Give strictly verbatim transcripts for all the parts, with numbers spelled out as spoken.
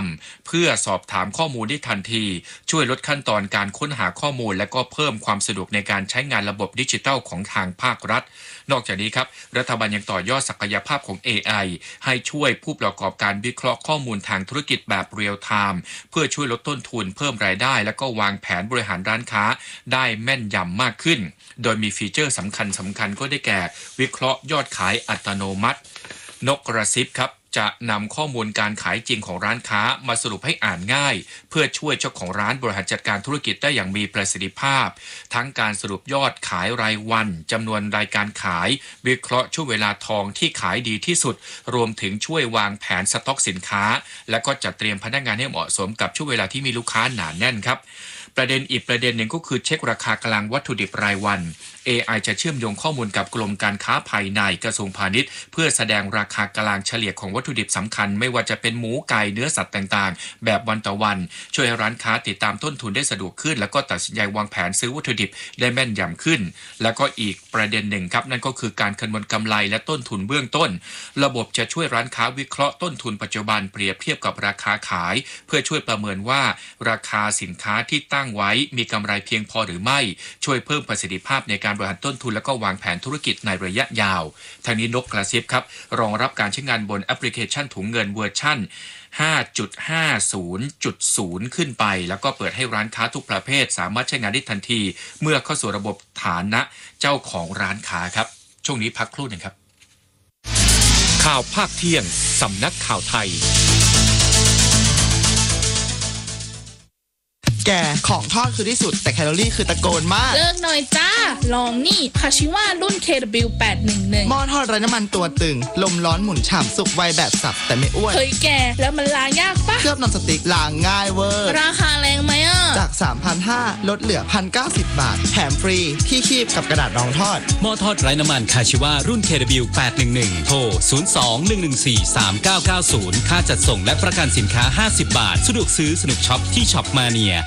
เพื่อสอบถามข้อมูลได้ทันทีช่วยลดขั้นตอนการค้นหาข้อมูลและก็เพิ่มความสะดวกในการใช้งานระบบดิจิทัลของทางภาครัฐนอกจากนี้ครับรัฐบาลยังต่อยอดศักยภาพของ เอ ไอ ให้ช่วยผู้ประกอบการวิเคราะห์ข้อมูลทางธุรกิจแบบเรียลไทม์เพื่อช่วยลดต้นทุนเพิ่มรายได้และก็วางแผนบริหารร้านค้าได้แม่นยำมากขึ้นโดยมีฟีเจอร์สำคัญสำคัญก็ได้แก่วิเคราะห์ยอดขายอัตโนมัตินกกระซิบครับจะนำข้อมูลการขายจริงของร้านค้ามาสรุปให้อ่านง่ายเพื่อช่วยเจ้าของร้านบริหารจัดการธุรกิจได้อย่างมีประสิทธิภาพทั้งการสรุปยอดขายรายวันจำนวนรายการขายวิเคราะห์ช่วงเวลาทองที่ขายดีที่สุดรวมถึงช่วยวางแผนสต็อกสินค้าและก็จัดเตรียมพนักงานให้เหมาะสมกับช่วงเวลาที่มีลูกค้าหนาแน่นครับประเด็นอีกประเด็นหนึ่งก็คือเช็คราคากลางวัตถุดิบรายวัน เอ ไอ จะเชื่อมโยงข้อมูลกับกรมการค้าภายในกระทรวงพาณิชย์เพื่อแสดงราคากลางเฉลี่ยของวัตถุดิบสำคัญไม่ว่าจะเป็นหมูไก่เนื้อสัตว์ต่างๆแบบวันต่อวันช่วยให้ร้านค้าติดตามต้นทุนได้สะดวกขึ้นแล้วก็ตัดสินใจวางแผนซื้อวัตถุดิบได้แม่นยำขึ้นแล้วก็อีกประเด็นหนึ่งครับนั่นก็คือการคำนวณกำไรและต้นทุนเบื้องต้นระบบจะช่วยร้านค้าวิเคราะห์ต้นทุนปัจจุบันเปรียบเทียบกับราคาขายเพื่อช่วยประเมินว่าราคาสินค้าที่ตั้งไว้มีกำไรเพียงพอหรือไม่ช่วยเพิ่มประสิทธิภาพในการบริหารต้นทุนและก็วางแผนธุรกิจในระยะยาวทางนี้นกกระซิบครับรองรับการใช้งานบนแอปพลิเคชันถุงเงินเวอร์ชั่น ห้าจุดห้าศูนย์จุดศูนย์ ขึ้นไปแล้วก็เปิดให้ร้านค้าทุกประเภทสามารถใช้งานได้ทันทีเมื่อเข้าสู่ระบบฐานะเจ้าของร้านค้าครับช่วงนี้พักครู่หนึ่งครับข่าวภาคเที่ยงสำนักข่าวไทยแกของทอดคือที่สุดแต่แคลอรี่คือตะโกนมากเลิกหน่อยจ้าลองนี่คาชิว่ารุ่น เค ดับเบิลยู แปดหนึ่งหนึ่งหม้อทอดไร้น้ำมันตัวตึงลมร้อนหมุนฉ่ำสุกไวแบบสับแต่ไม่อ้วนเฮ้ยแกแล้วมันล้างยากปะเคลือบนอนสติ๊กล้างง่ายเวอร์ราคาแรงไหมอ่ะจาก สามพันห้าร้อย ลดเหลือ หนึ่งพันเก้าสิบ บาทแถมฟรีที่คีบกับกระดาษรองทอดหม้อทอดไร้น้ำมันคาชิว่ารุ่น เค ดับเบิลยู แปดหนึ่งหนึ่ง โทรศูนย์ สอง หนึ่ง หนึ่ง สี่ สาม เก้า เก้า ศูนย์ค่าจัดส่งและประกันสินค้าห้าสิบบาทสะดวกซื้อสนุกช็อปที่ช็อปมาเนีย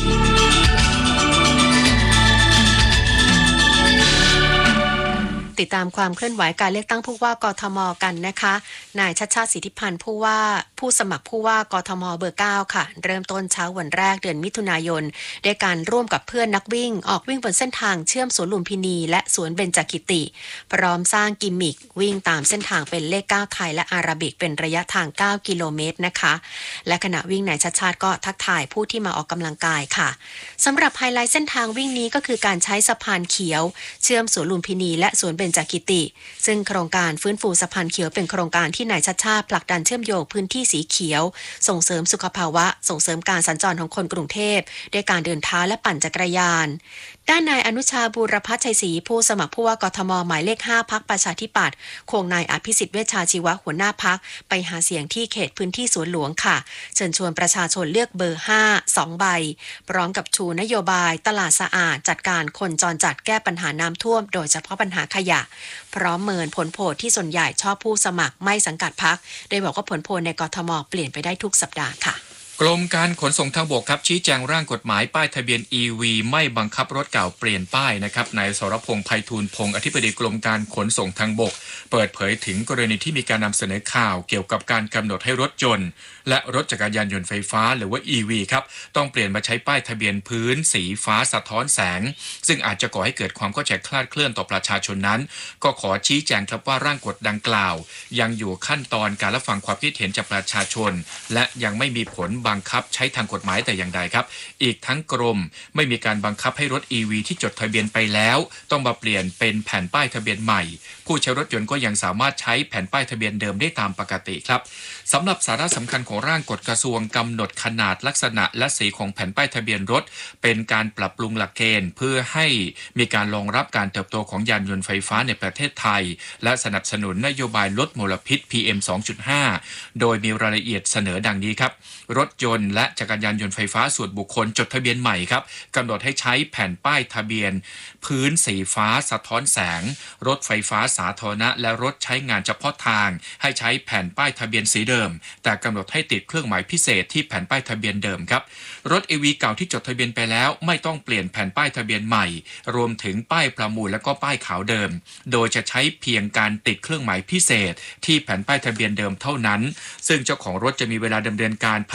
ติดตามความเคลื่อนไหวการเลือกตั้งผู้ว่ากทมกันนะคะนายชัชชาติสิทธิพันธ์ผู้ว่าผู้สมัครผู้ว่ากทมเบอร์เก้าค่ะเริ่มต้นเช้าวันแรกเดือนมิถุนายนด้วยการร่วมกับเพื่อนนักวิ่งออกวิ่งบนเส้นทางเชื่อมสวนลุมพินีและสวนเบญจกิติพร้อมสร้างกิมมิควิ่งตามเส้นทางเป็นเลขเก้าไทยและอาราบิกเป็นระยะทางเก้ากิโลเมตรนะคะและขณะวิ่งนายชัชชาติก็ทักทายผู้ที่มาออกกำลังกายค่ะสำหรับไฮไลท์เส้นทางวิ่งนี้ก็คือการใช้สะพานเขียวเชื่อมสวนลุมพินีและสวนเบญจกิติซึ่งโครงการฟื้นฟูสะพานเขียวเป็นโครงการที่นายชัชชาติผลักดันเชื่อมโยงพื้นที่สีเขียวส่งเสริมสุขภาวะส่งเสริมการสัญจรของคนกรุงเทพด้วยการเดินเท้าและปั่นจักรยานด้านนายอนุชาบูรพัชชัยศรีผู้สมัครผู้ว่ากทมหมายเลขห้าพรรคประชาธิปัตย์ควงนายอภิสิทธิ์เวชชาชีวะหัวหน้าพรรคไปหาเสียงที่เขตพื้นที่สวนหลวงค่ะเชิญชวนประชาชนเลือกเบอร์ห้า สองใบพร้อมกับชูนโยบายตลาดสะอาดจัดการคนจรจัดแก้ปัญหาน้ำท่วมโดยเฉพาะปัญหาขยะพร้อมเมินผลโพลที่ส่วนใหญ่ชอบผู้สมัครไม่สังกัดพรรคโดยบอกว่าผลโพลในกทมเปลี่ยนไปได้ทุกสัปดาห์ค่ะกรมการขนส่งทางบกครับชี้แจงร่างกฎหมายป้ายทะเบียน อี วี ไม่บังคับรถเก่าเปลี่ยนป้ายนะครับนายสรพงษ์ไพฑูรย์พงษ์อธิบดีกรมการขนส่งทางบกเปิดเผยถึงกรณีที่มีการนำเสนอข่าวเกี่ยวกับการกำหนดให้รถยนต์และรถจักรยานยนต์ไฟฟ้าหรือว่า อี วี ครับต้องเปลี่ยนมาใช้ป้ายทะเบียนพื้นสีฟ้าสะท้อนแสงซึ่งอาจจะก่อให้เกิดความเข้าใจคลาดเคลื่อนต่อประชาชนนั้นก็ขอชี้แจงครับว่าร่างกฎดังกล่าวยังอยู่ขั้นตอนการรับฟังความคิดเห็นจากประชาชนและยังไม่มีผลบังคับใช้ทางกฎหมายแต่อย่างใดครับอีกทั้งกรมไม่มีการบังคับให้รถ อี วี ที่จดทะเบียนไปแล้วต้องมาเปลี่ยนเป็นแผ่นป้ายทะเบียนใหม่ผู้ใช้รถยนต์ก็ยังสามารถใช้แผ่นป้ายทะเบียนเดิมได้ตามปกติครับสำหรับสาระสำคัญของร่างกฎกระทรวงกำหนดขนาดลักษณะและสีของแผ่นป้ายทะเบียนรถเป็นการปรับปรุงหลักเกณฑ์เพื่อให้มีการรองรับการเติบโตของยานยนต์ไฟฟ้าในประเทศไทยและสนับสนุนนโยบายลดมลพิษ พี เอ็ม สองจุดห้า โดยมีรายละเอียดเสนอดังนี้ครับรถยนต์และจักรยานยนต์ไฟฟ้าส่วนบุคคลจดทะเบียนใหม่ครับกำหนดให้ใช้แผ่นป้ายทะเบียนพื้นสีฟ้าสะท้อนแสงรถไฟฟ้าสาธารณะและรถใช้งานเฉพาะทางให้ใช้แผ่นป้ายทะเบียนสีเดิมแต่กำหนดให้ติดเครื่องหมายพิเศษที่แผ่นป้ายทะเบียนเดิมครับรถ อี วี เก่าที่จดทะเบียนไปแล้วไม่ต้องเปลี่ยนแผ่นป้ายทะเบียนใหม่รวมถึงป้ายประมูลและก็ป้ายขาวเดิมโดยจะใช้เพียงการติดเครื่องหมายพิเศษที่แผ่นป้ายทะเบียนเดิมเท่านั้นซึ่งเจ้าของรถจะมีเวลาดำเนินการ